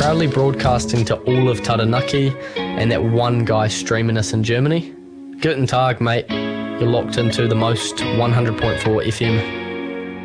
proudly broadcasting to all of Taranaki and that one guy streaming us in Germany. Guten Tag, mate. You're locked into the most 100.4 FM